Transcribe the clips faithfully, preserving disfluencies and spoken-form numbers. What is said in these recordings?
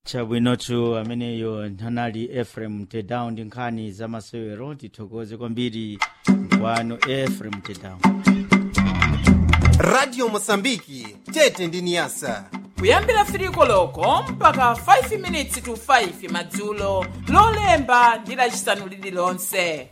Chabwinotu ameneyo nhanali Ephraim Tedown ndi nkhani za masewero. Tithokoze kwambiri mkwano Ephraim Tedown. Radio Mosambiki tete ndi Niasa kuyambira firiko loko mpaka five minutes to five madzulo lolemba ndi lachisanu lililonse.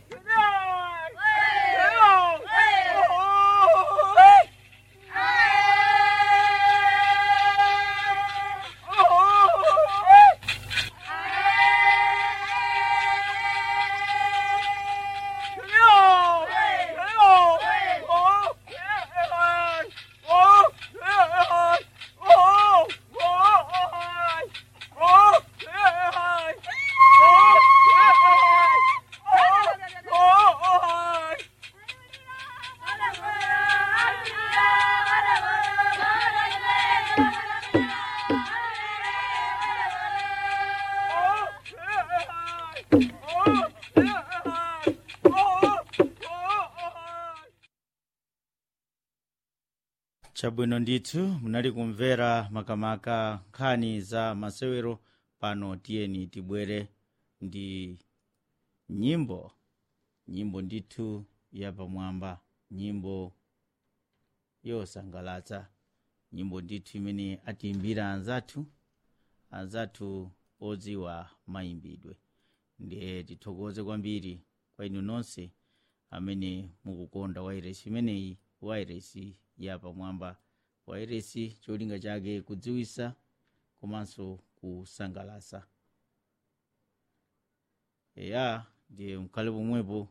Chabwino ndithu munali kumvera makamaka nkhani za masewero. Pano tiyeni tibwere ndi nyimbo nyimbo ndithu yapamwamba, nyimbo yosangalatsa, nyimbo ndithu imene atiimbira anzathu anzathu odziwa mayimbidwe. Ndiye tithokoze kwambiri kwa inu nonse amene mukukonda wairesi imeneyi, wairesi yapamwamba, wairesi cholinga chake kudziwisa komanso kusangalatsa. Eya ndiye mkhale pomwepo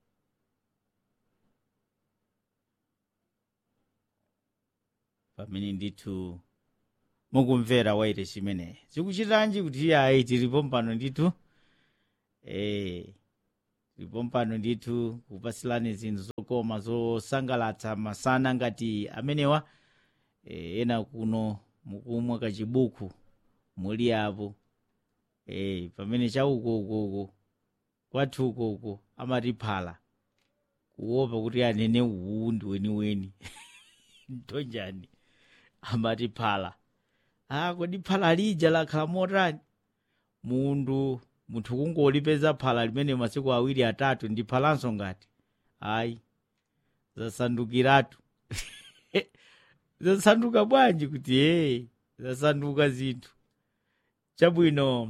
pamene ndithu mukumvera wairesi imeneyi. Zikuchitanji kuti ayi tilipo mpano ndithu eh tilipo mpano ndithu kupasilani zinthu zokoma zosangalatsa masana ngati amenewa. E, ena kuno mukumwa kachibuku muli apo e, pamene chauko uko kwathu uko amatiphala kuopa kuti anene uwu ndi weniweni ntonjani amatiphala. Ah, kodi phala lija lakhala motani? Mundu munthu kungolipeza phala limene masiku awiri atatu ndi phalanso ngati ayi zasandukiratu. Zasanduka bwanji kuti hey zasanduka zinthu. Chabwino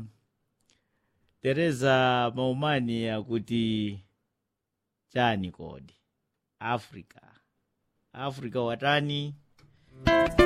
Teresa Maumani akuti chani kodi Africa Africa watani